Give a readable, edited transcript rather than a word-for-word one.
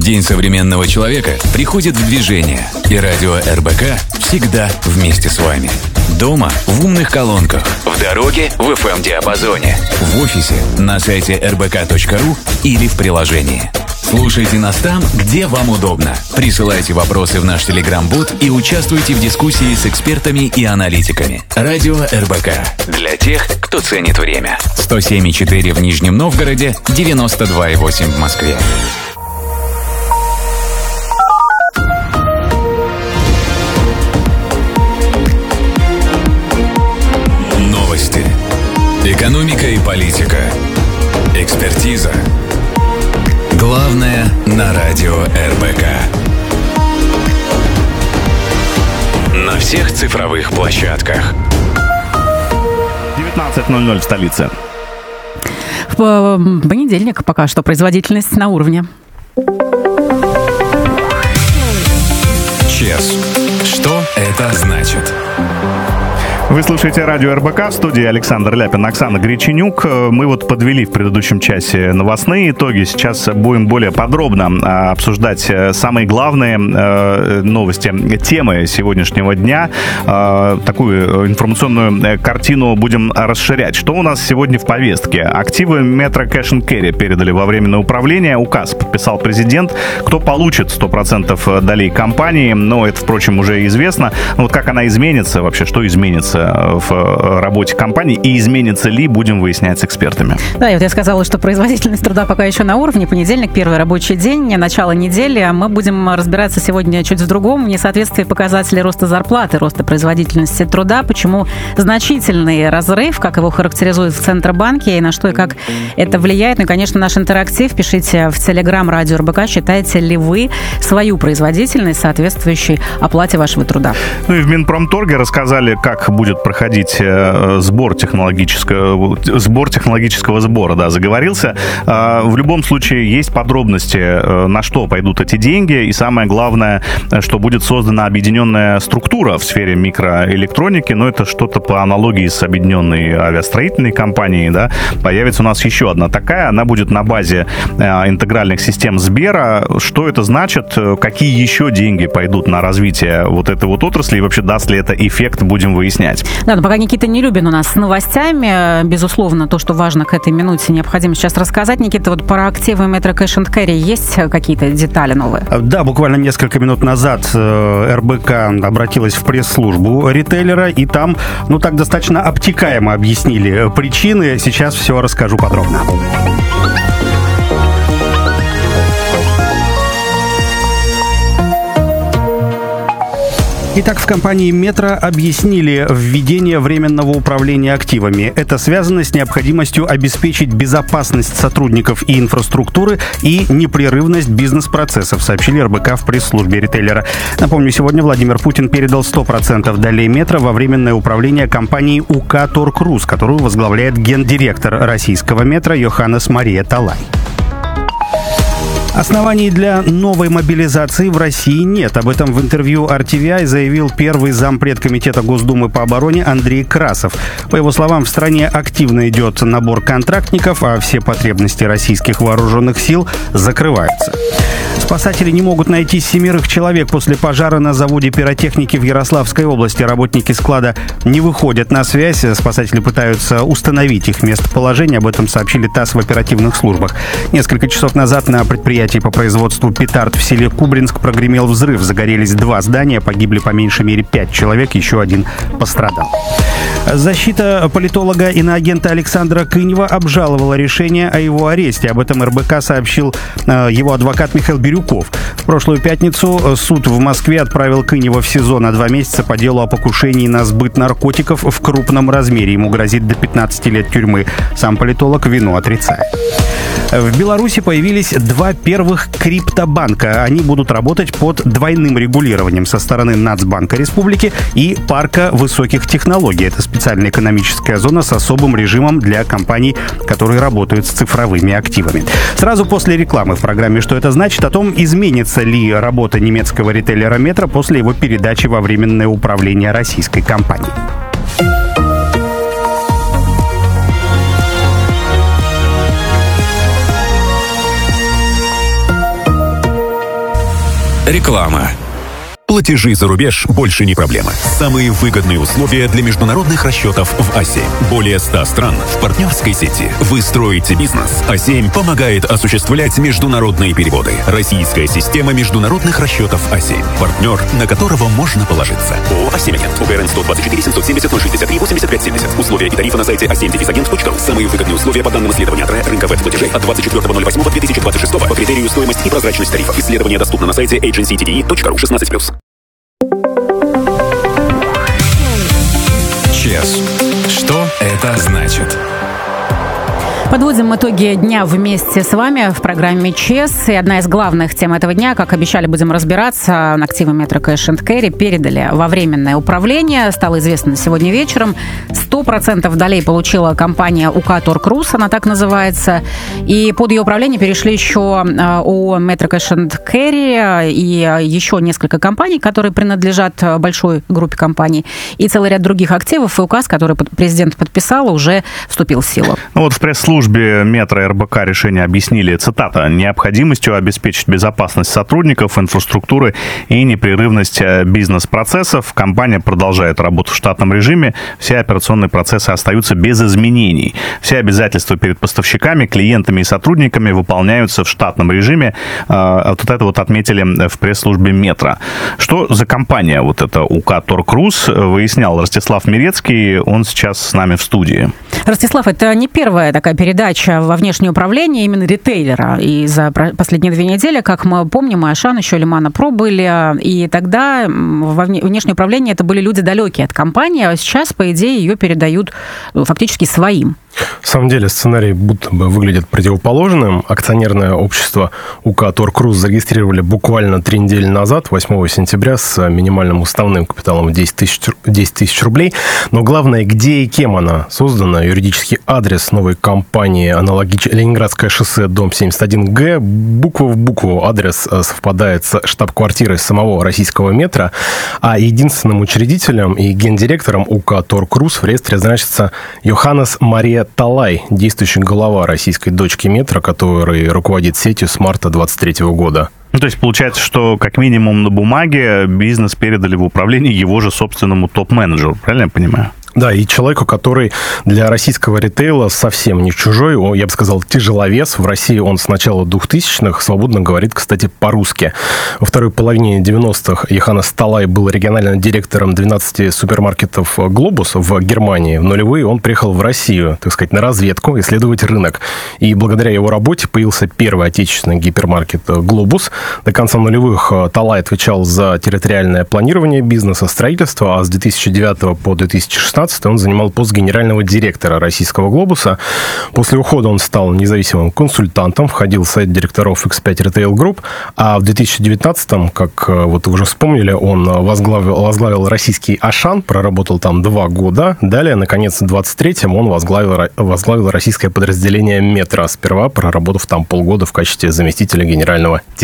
День современного человека приходит в движение, и радио РБК всегда вместе с вами. Дома в умных колонках, в дороге в FM-диапазоне, в офисе на сайте rbk.ru или в приложении. Слушайте нас там, где вам удобно. Присылайте вопросы в наш Telegram-бот и участвуйте в дискуссии с экспертами и аналитиками. Радио РБК. Для тех, кто ценит время. 107,4 в Нижнем Новгороде, 92,8 в Москве. Новости. Экономика и политика. Экспертиза. Главное на радио РБК. На всех цифровых площадках. 19:00 в столице. В понедельник пока что производительность на уровне. ЧЕС. Что это значит? Вы слушаете радио РБК, в студии Александр Ляпин, Оксана Греченюк. Мы вот подвели в предыдущем часе новостные итоги. Сейчас будем более подробно обсуждать самые главные новости, темы сегодняшнего дня. Такую информационную картину будем расширять. Что у нас сегодня в повестке? Активы Metro Cash and Carry передали во временное управление. Указ подписал президент. Кто получит 100% долей компании? Ну, это, впрочем, уже известно. Вот как она изменится вообще, что изменится в работе компании и изменится ли, будем выяснять с экспертами. Да, и вот я сказала, что производительность труда пока еще на уровне. Понедельник, первый рабочий день, начало недели. А мы будем разбираться сегодня чуть в другом. В несоответствии показателей роста зарплаты, роста производительности труда. Почему значительный разрыв, как его характеризуют в Центробанке, и на что и как это влияет. Ну и, конечно, наш интерактив. Пишите в Telegram радио РБК, считаете ли вы свою производительность соответствующей оплате вашего труда. Ну и в Минпромторге рассказали, как будет проходить сбор технологического сбора, да, заговорился. В любом случае есть подробности, на что пойдут эти деньги, и самое главное, что будет создана объединенная структура в сфере микроэлектроники, но это что-то по аналогии с объединенной авиастроительной компанией, да. Появится у нас еще одна такая, она будет на базе интегральных систем Сбера. Что это значит, какие еще деньги пойдут на развитие вот этой вот отрасли, и вообще даст ли это эффект, будем выяснять. Да, но пока Никита Нелюбин у нас с новостями. Безусловно, то, что важно к этой минуте, необходимо сейчас рассказать. Никита, вот про активы Metro Cash and Carry есть какие-то детали новые? Да, буквально несколько минут назад РБК обратилась в пресс-службу ритейлера, и там, так достаточно обтекаемо объяснили причины. Сейчас все расскажу подробно. Итак, в компании «Метро» объяснили введение временного управления активами. Это связано с необходимостью обеспечить безопасность сотрудников и инфраструктуры и непрерывность бизнес-процессов, сообщили РБК в пресс-службе ритейлера. Напомню, сегодня Владимир Путин передал 100% долей «Метро» во временное управление компании УК «Торкрус», которую возглавляет гендиректор российского «Метро» Йоханнес Мария Талай. Оснований для новой мобилизации в России нет. Об этом в интервью RTVI заявил первый зампред Комитета Госдумы по обороне Андрей Красов. По его словам, в стране активно идет набор контрактников, а все потребности российских вооруженных сил закрываются. Спасатели не могут найти 7 человек после пожара на заводе пиротехники в Ярославской области. Работники склада не выходят на связь. Спасатели пытаются установить их местоположение. Об этом сообщили ТАСС в оперативных службах. Несколько часов назад на предприятии по производству петард в селе Кубринск прогремел взрыв. Загорелись 2 здания, погибли по меньшей мере 5 человек, еще 1 пострадал. Защита политолога иноагента Александра Кынева обжаловала решение о его аресте. Об этом РБК сообщил его адвокат Михаил Бирюков. В прошлую пятницу суд в Москве отправил Кынева в СИЗО на 2 месяца по делу о покушении на сбыт наркотиков в крупном размере. Ему грозит до 15 лет тюрьмы. Сам политолог вину отрицает. В Беларуси появились 2 первых криптобанка. Они будут работать под двойным регулированием со стороны Нацбанка Республики и Парка высоких технологий. Это специальная экономическая зона с особым режимом для компаний, которые работают с цифровыми активами. Сразу после рекламы в программе «Что это значит?» о том, изменится ли работа немецкого ритейлера «Метро» после его передачи во временное управление российской компании. Реклама. Платежи за рубеж больше не проблема. Самые выгодные условия для международных расчетов в А7. Более 100 стран в партнерской сети. Вы строите бизнес. А7 помогает осуществлять международные переводы. Российская система международных расчетов А7. Партнер, на которого можно положиться. ООО «А7-Агент». УГРН 124 770 063 85 70. Условия и тарифы на сайте a7-agent.ru. Самые выгодные условия по данным исследования от рынка веб-платежей от 24.08.2026 по критерию стоимость и прозрачность тарифов. Исследование доступно на сайте agencytde.ru 16+. ЧЕС. Что это значит? Подводим итоги дня вместе с вами в программе ЧЕС. И одна из главных тем этого дня, как обещали, будем разбираться. Активы Metro Cash & Carry передали во временное управление. Стало известно сегодня вечером. 100% долей получила компания УК Торкрус, она так называется. И под ее управление перешли еще ООО Metro Cash & Carry и еще несколько компаний, которые принадлежат большой группе компаний. И целый ряд других активов. И указ, который президент подписал, уже вступил в силу. Вот в пресс-службе Метро РБК решение объяснили, цитата, необходимостью обеспечить безопасность сотрудников, инфраструктуры и непрерывность бизнес-процессов. Компания продолжает работу в штатном режиме. Все операционные процессы остаются без изменений. Все обязательства перед поставщиками, клиентами и сотрудниками выполняются в штатном режиме. Вот это вот отметили в пресс-службе Метро. Что за компания вот эта УК Торкрус, выяснял Ростислав Мирецкий. Он сейчас с нами в студии. Ростислав, это не первая такая передача во внешнее управление именно ритейлера. И за последние 2 недели, как мы помним, и Ашан, еще Лимана Про были. И тогда во внешнее управление это были люди далекие от компании, а сейчас, по идее, ее передают фактически своим. На самом деле сценарий будто бы выглядит противоположным. Акционерное общество УК Торкрус зарегистрировали буквально 3 недели назад, 8 сентября, с минимальным уставным капиталом в 10 тысяч рублей. Но главное, где и кем она создана. Юридический адрес новой компании аналогичный Ленинградское шоссе, дом 71Г. Буква в букву адрес совпадает с штаб-квартирой самого российского метро. А единственным учредителем и гендиректором УК Торкрус в реестре значится Йоханнес Мария Талай, действующий глава российской дочки метро, который руководит сетью с марта 2023 года. Ну, то есть получается, что как минимум на бумаге бизнес передали в управление его же собственному топ-менеджеру, правильно я понимаю? Да, и человеку, который для российского ритейла совсем не чужой, я бы сказал, тяжеловес. В России он с начала 2000-х свободно говорит, кстати, по-русски. Во второй половине 90-х Йоханнес Талай был региональным директором 12 супермаркетов «Глобус» в Германии. В нулевые он приехал в Россию, так сказать, на разведку, исследовать рынок. И благодаря его работе появился первый отечественный гипермаркет «Глобус». До конца нулевых Талай отвечал за территориальное планирование бизнеса, строительство, а с 2009 по 2016 он занимал пост генерального директора российского «Глобуса». После ухода он стал независимым консультантом, входил в совет директоров X5 Retail Group, а в 2019-м, как вот вы уже вспомнили, он возглавил российский Ашан, проработал там 2 года. Далее, наконец, в 2023-м он возглавил российское подразделение Метро, сперва проработав там полгода в качестве заместителя генерального директора.